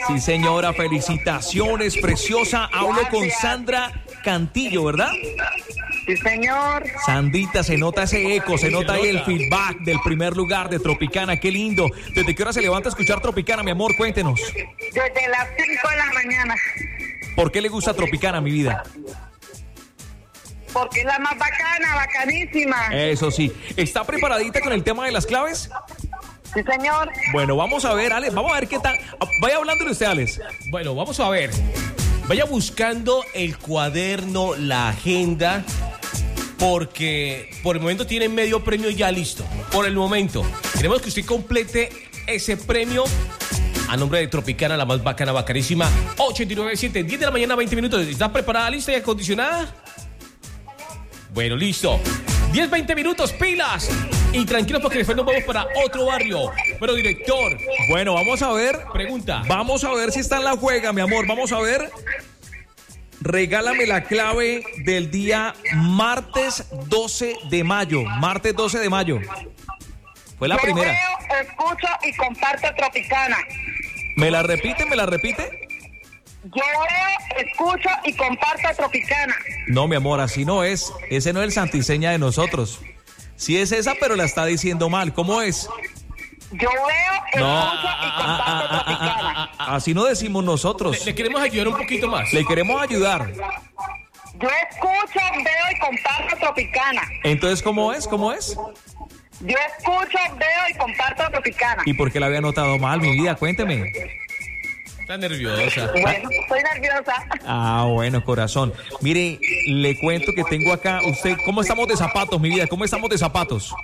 Sí, señora, felicitaciones, preciosa. Hablo con Gracias. Sandra Cantillo, ¿verdad? Sí, señor. Sandrita, se nota ese eco, se nota ahí el feedback del primer lugar de Tropicana, qué lindo. ¿Desde qué hora se levanta a escuchar Tropicana, mi amor? Cuéntenos. Desde las 5 de la mañana. ¿Por qué le gusta Tropicana, mi vida? Porque es la más bacana, bacanísima. Eso sí. ¿Está preparadita con el tema de las claves? Sí, señor. Bueno, vamos a ver, Alex, vamos a ver qué tal. Vaya hablándole usted, Alex. Bueno, vamos a ver. Vaya buscando el cuaderno, la agenda, porque por el momento tiene medio premio ya listo. Por el momento. Queremos que usted complete ese premio a nombre de Tropicana, la más bacana, bacanísima. 897, 10 de la mañana, 20 minutos. ¿Estás preparada, lista y acondicionada? Bueno, listo. 10, 20 minutos, pilas. Y tranquilos porque después nos vamos para otro barrio. Pero, director. Bueno, vamos a ver. Pregunta. Vamos a ver si está en la juega, mi amor. Vamos a ver. Regálame la clave del día martes 12 de mayo. Martes 12 de mayo. Fue la primera. Yo veo, escucho y comparto Tropicana. ¿Me la repite? ¿Me la repite? Yo veo, escucho y comparto Tropicana. No, mi amor, así no es. Ese no es el santiseña de nosotros. Sí es esa, pero la está diciendo mal. ¿Cómo es? Yo veo, No. escucho y comparto Tropicana. Así no decimos nosotros. Le queremos ayudar un poquito más. Le queremos ayudar. Yo escucho, veo y comparto Tropicana. Entonces, ¿cómo es? ¿Cómo es? Yo escucho, veo y comparto Tropicana. ¿Y por qué la había notado mal, mi vida? Cuénteme. Está nerviosa. Bueno, estoy nerviosa. Ah, bueno, corazón. Mire, le cuento que tengo acá, usted, ¿cómo estamos de zapatos, mi vida? ¿Cómo estamos de zapatos?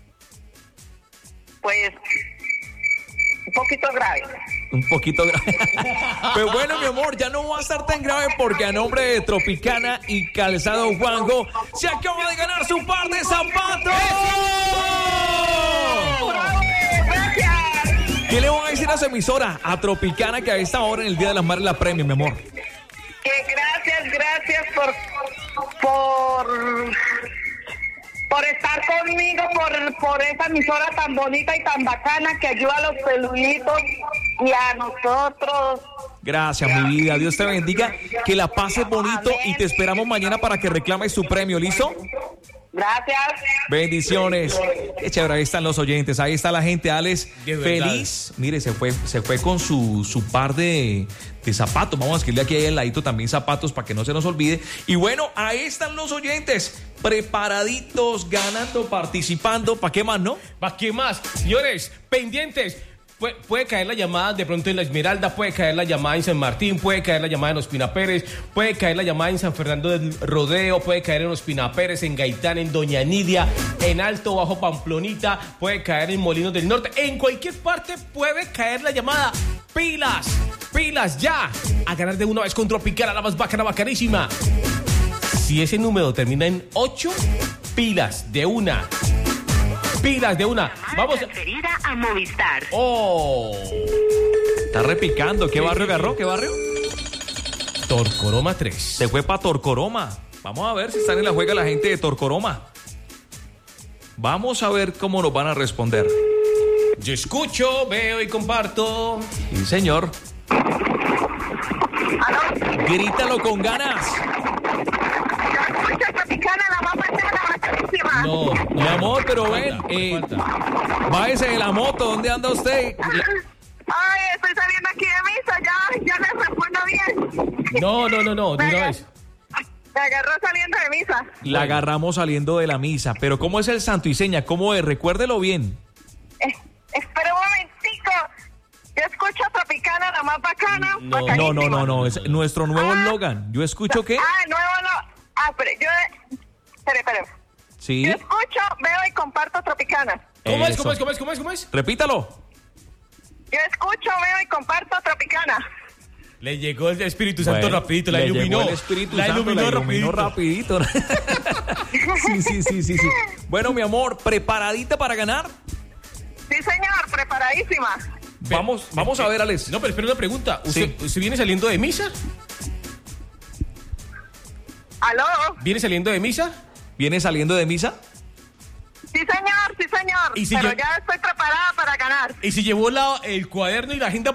Pues, un poquito grave. Un poquito grave. Pero bueno, mi amor, ya no va a estar tan grave porque a nombre de Tropicana y Calzado Juanjo se acaba de ganar su par de zapatos. ¡Gracias! ¿Qué le van a decir a su emisora, a Tropicana, que a esta hora en el Día de las Madres la premia, mi amor? Que gracias por estar conmigo, por esa emisora tan bonita y tan bacana que ayuda a los peluditos y a nosotros. Gracias, mi vida. Dios te bendiga. Que la pases bonito y te esperamos mañana para que reclames tu premio. ¿Listo? Gracias. Bendiciones. Qué chévere, ahí están los oyentes. Ahí está la gente, Alex. De verdad. Feliz. Mire, se fue con su par de zapatos. Vamos a escribirle aquí al ladito también zapatos para que no se nos olvide. Y bueno, ahí están los oyentes. Preparaditos, ganando, participando. ¿Para qué más, no? ¿Para qué más? Señores, pendientes. Puede caer la llamada de pronto en La Esmeralda, puede caer la llamada en San Martín, puede caer la llamada en Ospina Pérez, puede caer la llamada en San Fernando del Rodeo, puede caer en Ospina Pérez, en Gaitán, en Doña Nidia, en Alto Bajo Pamplonita, puede caer en Molinos del Norte, en cualquier parte puede caer la llamada. ¡Pilas! ¡Pilas ya! A ganar de una vez con Tropicana, la más bacana, bacanísima. Si ese número termina en 8, pilas de una. Pilas de una. Vamos. Transferida a Movistar. ¡Oh! Está repicando. ¿Qué barrio agarró? ¿Qué barrio? Torcoroma 3. Se fue para Torcoroma. Vamos a ver si están en la juega la gente de Torcoroma. Vamos a ver cómo nos van a responder. Yo escucho, veo y comparto. Sí, señor. ¿Aló? Grítalo con ganas. Escucha Tropicana, la más bacana, bacanísima. No, Mi amor, pero ven, falta. bájese de la moto. ¿Dónde anda usted? Ay, estoy saliendo aquí de misa, ya les respondo bien. No, de una vez. Me agarró saliendo de misa. La agarramos saliendo de la misa. Pero ¿cómo es el santo y seña? ¿Cómo es? Recuérdelo bien. Espera un momentico. Yo escucho Tropicana, la más bacana. bacanísima. No. Es nuestro nuevo eslogan. ¿Yo escucho qué? Nuevo no. Pero yo... Espere. Sí. Yo escucho, veo y comparto Tropicana. ¿Cómo Eso. es? Repítalo. Yo escucho, veo y comparto Tropicana. Le llegó el Espíritu Santo Bueno, rapidito, la le iluminó. llegó el Espíritu la Santo, iluminó la iluminó rapidito. Sí. Bueno, mi amor, ¿preparadita para ganar? Sí, señor, preparadísima. Vamos a ver, Alex. No, pero espera una pregunta. ¿Usted viene saliendo de misa? ¿Aló? ¿Viene saliendo de misa? ¿Viene saliendo de misa? Sí, señor. ¿Y si Pero yo- ya estoy preparada para ganar. ¿Y si llevó el cuaderno y la agenda